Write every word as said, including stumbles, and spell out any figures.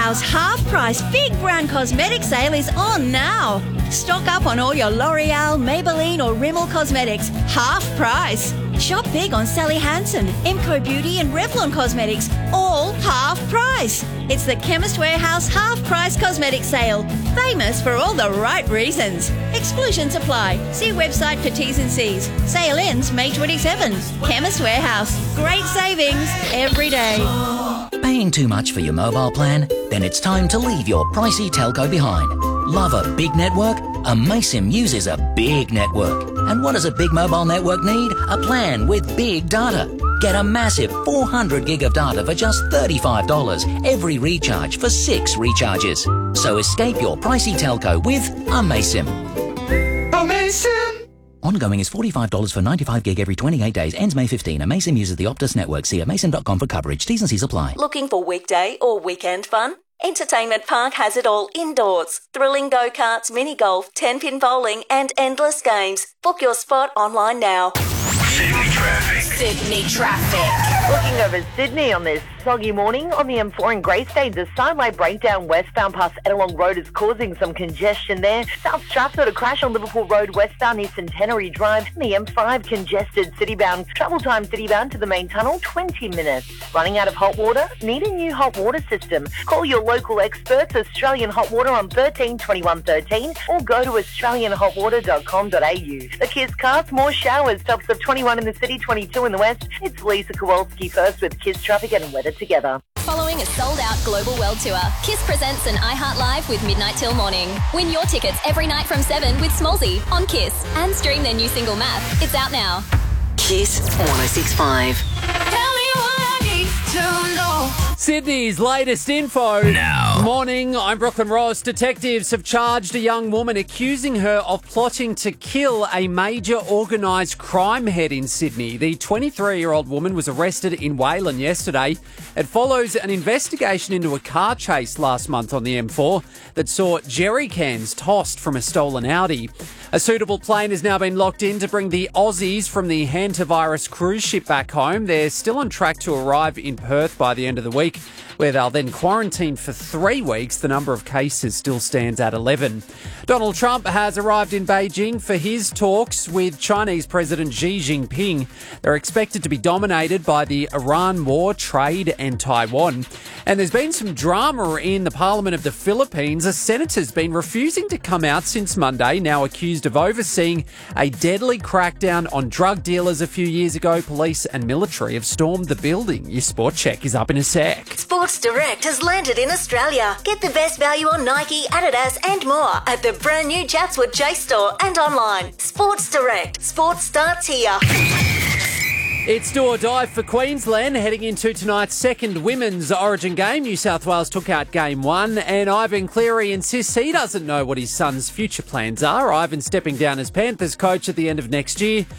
Warehouse half-price big brand cosmetic sale is on now. Stock up on all your L'Oreal, Maybelline or Rimmel cosmetics, half price. Shop big on Sally Hansen, Emco Beauty and Revlon Cosmetics, all half price. It's the Chemist Warehouse half-price cosmetic sale. Famous for all the right reasons. Exclusions apply. See website for T's and C's. Sale ends May twenty-seventh. Chemist Warehouse. Great savings every day. Paying too much for your mobile plan? Then it's time to leave your pricey telco behind. Love a big network? Amaysim uses a big network. And what does a big mobile network need? A plan with big data. Get a massive four hundred gig of data for just thirty-five dollars every recharge for six recharges. So escape your pricey telco with Amaysim. Amaysim! Ongoing is forty-five dollars for ninety-five gig every twenty-eight days. Ends May fifteenth. Amaysim uses the Optus network. See amaysim dot com for coverage. T's and C's apply. Looking for weekday or weekend fun? Entertainment Park has it all indoors. Thrilling go-karts, mini-golf, ten-pin bowling and endless games. Book your spot online now. Sydney traffic. Sydney traffic. Looking over Sydney on this soggy morning on the M four in Greystanes, a sidelight breakdown westbound past Ettalong Road is causing some congestion there. South Strathfield, a crash on Liverpool Road westbound near Centenary Drive. And the M five congested citybound. Travel time citybound to the main tunnel, twenty minutes. Running out of hot water? Need a new hot water system? Call your local experts, Australian Hot Water, on thirteen twenty-one thirteen or go to australian hot water dot com dot a u. The Kiss Cast, more showers, tops of twenty-one in the city, twenty-two in the west. It's Lisa Kowalski first with Kiss Traffic and Weather Together. Following a sold-out global world tour, Kiss presents an iHeart Live with Midnight Till Morning. Win your tickets every night from seven with Smallsy on Kiss and stream their new single Math. It's out now. Kiss one oh six point five. Tell me what I need to know. Sydney's latest info. Now. Morning, I'm Brooklyn Ross. Detectives have charged a young woman accusing her of plotting to kill a major organised crime head in Sydney. The twenty-three-year-old woman was arrested in Wayland yesterday. It follows an investigation into a car chase last month on the M four that saw jerry cans tossed from a stolen Audi. A suitable plane has now been locked in to bring the Aussies from the hantavirus cruise ship back home. They're still on track to arrive in Perth by the end of the week, where they'll then quarantine for three weeks. The number of cases still stands at eleven. Donald Trump has arrived in Beijing for his talks with Chinese President Xi Jinping. They're expected to be dominated by the Iran war, trade and Taiwan. And there's been some drama in the Parliament of the Philippines. A senator's been refusing to come out since Monday, now accused of overseeing a deadly crackdown on drug dealers a few years ago. Police and military have stormed the building. Your sport check is up in a sec. Sports Direct has landed in Australia. Get the best value on Nike, Adidas and more at the brand new Chatswood Chase store and online. Sports Direct. Sports starts here. It's do or die for Queensland heading into tonight's second women's Origin game. New South Wales took out game one, and Ivan Cleary insists he doesn't know what his son's future plans are. Ivan stepping down as Panthers coach at the end of next year.